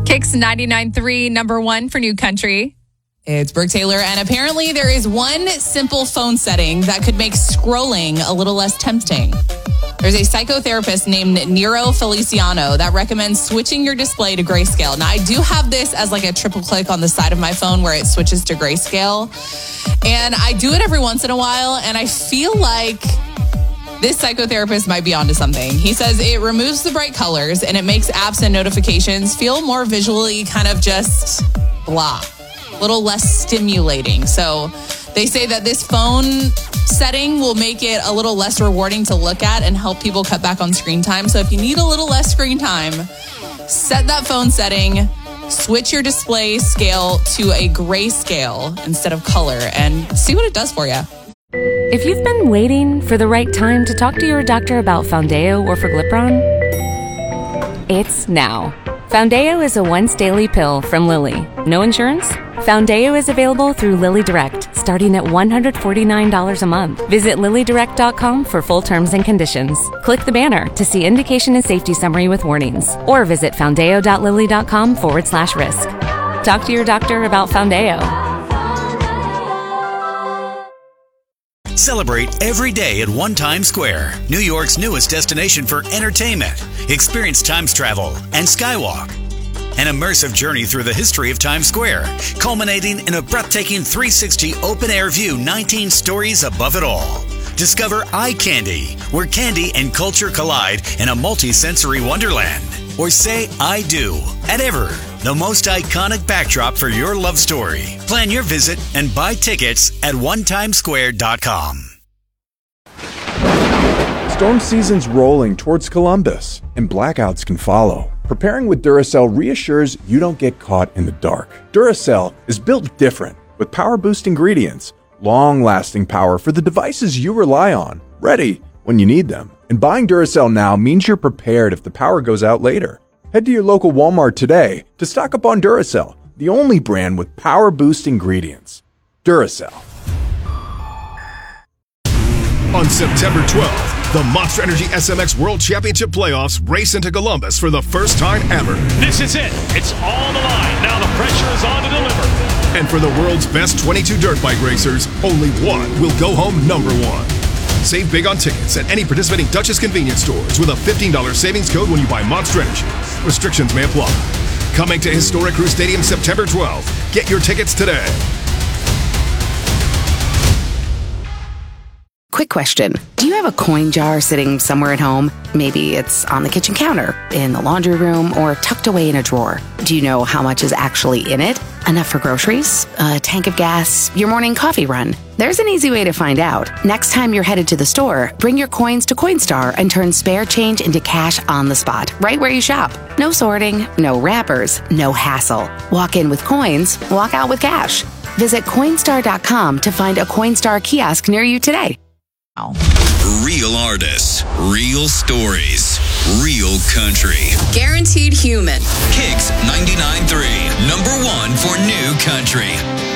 Kicks 99.3, number one for New Country. It's Brooke Taylor, and apparently there is one simple phone setting that could make scrolling a little less tempting. There's a psychotherapist named Nero Feliciano that recommends switching your display to grayscale. Now, I do have this as like a triple click on the side of my phone where it switches to grayscale. And I do it every once in a while, and I feel like this psychotherapist might be onto something. He says it removes the bright colors and it makes apps and notifications feel more visually kind of just blah, a little less stimulating. So they say that this phone setting will make it a little less rewarding to look at and help people cut back on screen time. So if you need a little less screen time, set that phone setting, switch your display scale to a grayscale instead of color, and see what it does for you. If you've been waiting for the right time to talk to your doctor about Foundeo or Forglipron, it's now. Foundeo is a once-daily pill from Lilly. No insurance? Foundeo is available through Lilly Direct, starting at $149 a month. Visit LillyDirect.com for full terms and conditions. Click the banner to see indication and safety summary with warnings, or visit foundeo.lilly.com/risk. Talk to your doctor about Foundeo. Celebrate every day at One Times Square, New York's newest destination for entertainment. Experience Times Travel and Skywalk, an immersive journey through the history of Times Square, culminating in a breathtaking 360 open-air view 19 stories above it all. Discover Eye Candy, where candy and culture collide in a multi-sensory wonderland. Or say I do at Ever, the most iconic backdrop for your love story. Plan your visit and buy tickets at onetimesquare.com. Storm season's rolling towards Columbus, and blackouts can follow. Preparing with Duracell reassures you don't get caught in the dark. Duracell is built different, with power-boost ingredients, long-lasting power for the devices you rely on, ready when you need them. And buying Duracell now means you're prepared if the power goes out later. Head to your local Walmart today to stock up on Duracell, the only brand with power-boost ingredients. Duracell. On September 12th, the Monster Energy SMX World Championship Playoffs race into Columbus for the first time ever. This is it. It's all on the line. Now the pressure is on to deliver. And for the world's best 22 dirt bike racers, only one will go home number one. Save big on tickets at any participating Duchess convenience stores with a $15 savings code when you buy Monster Energy. Restrictions may apply. Coming to Historic Crew Stadium September 12th. Get your tickets today. Quick question. Do you have a coin jar sitting somewhere at home? Maybe it's on the kitchen counter, in the laundry room, or tucked away in a drawer. Do you know how much is actually in it? Enough for groceries? A tank of gas? Your morning coffee run? There's an easy way to find out. Next time you're headed to the store, bring your coins to Coinstar and turn spare change into cash on the spot, right where you shop. No sorting, no wrappers, no hassle. Walk in with coins, walk out with cash. Visit Coinstar.com to find a Coinstar kiosk near you today. Real artists, real stories, real country. Guaranteed human. Kicks 99.3, number one for New Country.